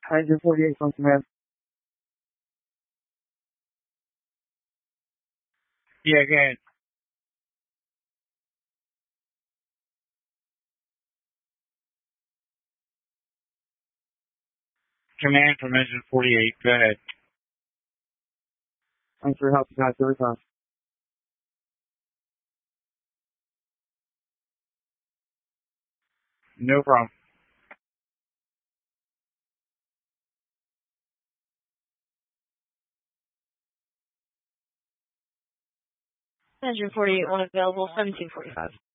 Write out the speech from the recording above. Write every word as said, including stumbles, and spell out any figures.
Engine forty-eight from command. Yeah, go ahead. Command from Engine forty-eight, go ahead. Thanks for your help, guys. Every time. No problem. Engine forty-eight, one available, seventeen forty-five.